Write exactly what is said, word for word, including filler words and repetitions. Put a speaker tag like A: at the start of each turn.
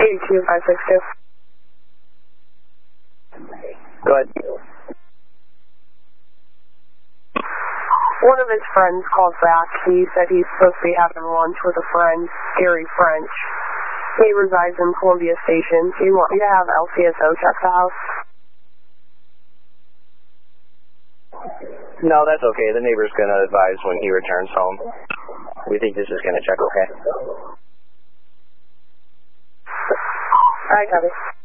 A: eight two five six two.
B: Go ahead.
A: One of his friends called back. He said he's supposed to be having lunch with a friend, Gary French. He resides in Columbia Station. Do you want me to have L C S O check the house?
B: No, that's okay. The neighbor's going to advise when he returns home. We think this is going to check okay.
A: All right, copy.